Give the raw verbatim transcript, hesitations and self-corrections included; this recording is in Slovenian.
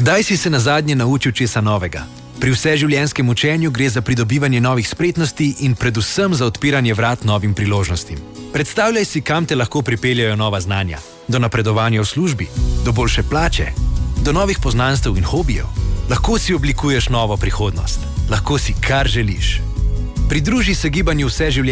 Kdaj si se nazadnje naučil česa novega? Pri vseživljenjskem učenju gre za pridobivanje novih spretnosti in predvsem za odpiranje vrat novim priložnostim. Predstavljaj si, kam te lahko pripeljajo nova znanja. Do napredovanja v službi, do boljše plače, do novih poznanstev in hobijev. Lahko si oblikuješ novo prihodnost. Lahko si kar želiš. Pridruži se gibanju vseživljenjskega